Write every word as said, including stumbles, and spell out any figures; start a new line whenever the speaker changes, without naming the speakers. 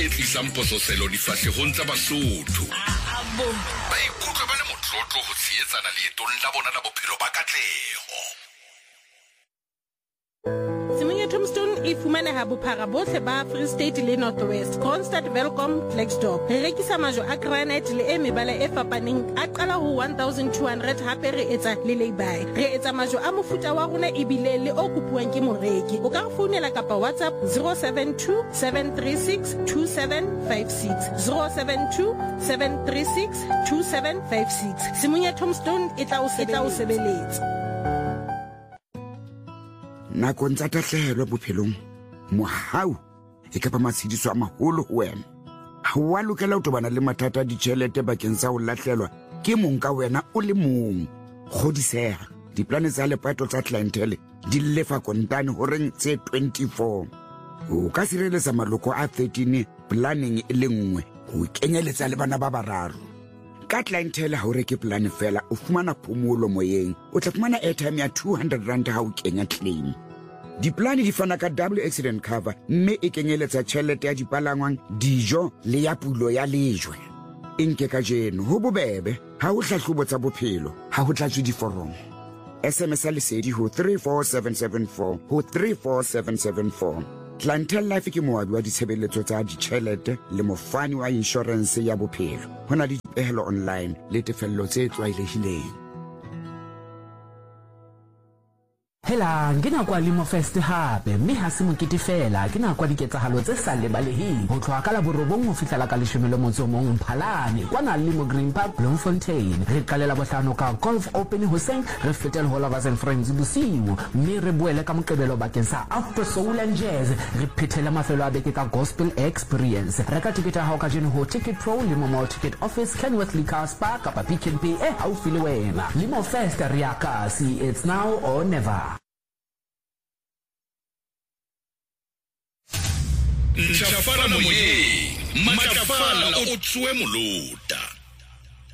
Example so selo di fahlehong tsa Basotho. Abo. Ba ikutlwa ba le motlotlo ho tshiyetsana leetong la bona la bophelo ba katleho.
Simonye Tombstone e fumaneha bophara bohle ba Free State le North West. Kronstadt, Welkom, Klerksdorp. Re rekisa majwe a granite le e mebala e fapaneng a qala ho one thousand two hundred hape re etsa le lay-by. Re etsa majwe a mofuta wa rona ebile le o kopuwang ke moreki. O ka re founela kapa WhatsApp zero seven two seven three six two seven five six zero seven two seven three six two seven five six. Simonye Tombstone e tla o sebeletsa.
Nakong tsa tahlehelo bophelong mohau e ka ba matshidiso a maholo ho wena. Ha wa lokela ho tobana le mathata a ditjhelete bakeng sa ho lahlelwa ke mong ka wena o le mong. Kgodiseha diplane tsa lepato tsa clientele di lefa kontane ho reng tse twenty-four. O ka sireletsa maloko a thirteen planning e le nngwe ho kenyeletsa le bana ba bararo. Ka clientele ha o reke plan fela o fumana phomolo moyeng, o tla fumana airtime ya two hundred rand ha o kenya claim. Diplane di fana ka double accident cover mme e kenyeletsa tjhelete ya dipalangwang, dijo le ya pulo ya lejwe. Inke ka jeno ho bobebe ha o hlahlobo tsa bophelo ha ho tlatswe diforomo. S M S lesedi ho three four seven seven four ho three four seven seven four. Clientele Life ke moabi wa ditshebeletso tsa ditjhelete le mofani wa insurance ya bophelo. Hona le dipehelo online le tefello tse tlwaelehileng.
Hela ngena kwa Limo Fest hape mme ha se mokete fela ke na kwa diketsahalo tse sa lebaleheng ho tloha ka la borobong ho fihlela ka leshome le motso mong Mphalane kwana Limo Green Park Bloemfontein. Re qalela bohlano ka golf open hoseng re fetela ho Lovers and Friends bosiu mme re boele ka Moqebelo bakeng sa After Soul and Jazz re phethela mafelo a beke ka Gospel Experience. Reka tikete ha o ka jeno ho Ticket Pro Limo Mall Ticket Office Kenworth Liquor Spa kapa Pick n Pay e haufi le wena. Limo Fest re ya kasi, it's now or never.
Ntjafala moyeng, matjafala o tswe molota.